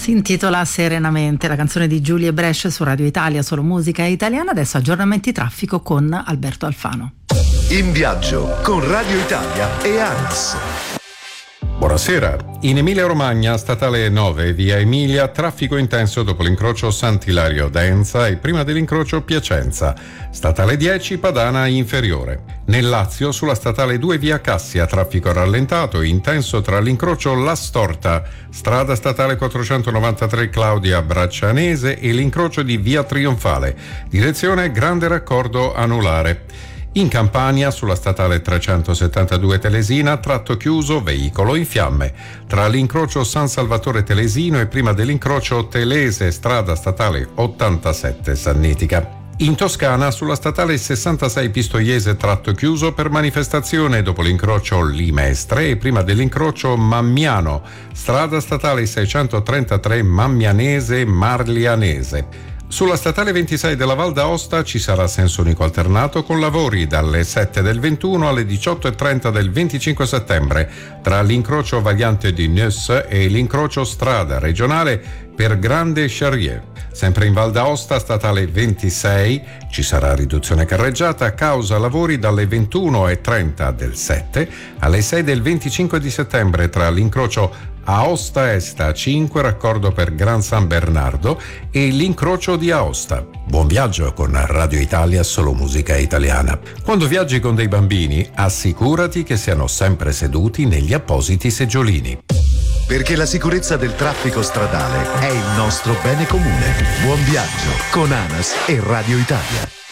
Si intitola Serenamente, la canzone di Giulie Brescia su Radio Italia, solo musica italiana. Adesso aggiornamenti traffico con Alberto Alfano. In viaggio con Radio Italia e ANAS. Buonasera. In Emilia-Romagna, statale 9, via Emilia, traffico intenso dopo l'incrocio Sant'Ilario-Denza e prima dell'incrocio Piacenza. Statale 10, Padana inferiore. Nel Lazio, sulla statale 2, via Cassia, traffico rallentato e intenso tra l'incrocio La Storta, strada statale 493 Claudia Braccianese e l'incrocio di via Trionfale. Direzione Grande Raccordo Anulare. In Campania, sulla statale 372 Telesina, tratto chiuso, veicolo in fiamme. Tra l'incrocio San Salvatore Telesino e prima dell'incrocio Telese, strada statale 87 Sannitica. In Toscana, sulla statale 66 Pistoiese, tratto chiuso per manifestazione dopo l'incrocio Limestre e prima dell'incrocio Mammiano, strada statale 633 Mammianese Marlianese. Sulla statale 26 della Val d'Aosta ci sarà senso unico alternato con lavori dalle 7 del 21 alle 18:30 del 25 settembre tra l'incrocio variante di Neus e l'incrocio strada regionale per Grande Charrier. Sempre in Val d'Aosta, statale 26, ci sarà riduzione carreggiata a causa lavori dalle 21:30 del 7 alle 6 del 25 di settembre tra l'incrocio Aosta Est A5, raccordo per Gran San Bernardo e l'incrocio di Aosta. Buon viaggio con Radio Italia, solo musica italiana. Quando viaggi con dei bambini, assicurati che siano sempre seduti negli appositi seggiolini. Perché la sicurezza del traffico stradale è il nostro bene comune. Buon viaggio con ANAS e Radio Italia.